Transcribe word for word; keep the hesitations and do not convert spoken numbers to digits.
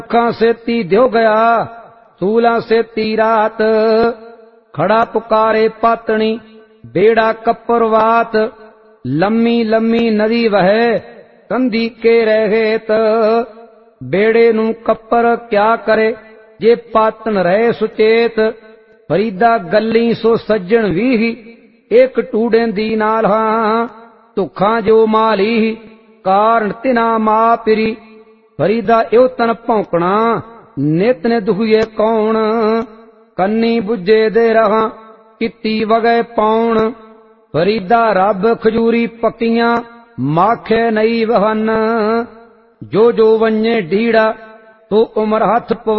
दुखा सेती द्यो गया सूला सेती रात। खड़ा पुकारे पातनी बेड़ा कपरवात। लम्मी लम्मी नदी वहे कंधी के रहेत। बेड़े नू कपर क्या करे जे पातन रहे सुचेत। फरीदा गली सो सज्जन वीह एक टूडे दी नाल हां। दुखा जो माली कारण तिना मापिरी। फरीदा यो तन भौंकना नित ने दुखिए कौन। कन्नी बुझे दे रहा किती वगे पौन। फरीदा रब खजूरी पकियां माखे नई वहन। जो जो वन्ये ढीड़ा तो उमर हथ पवा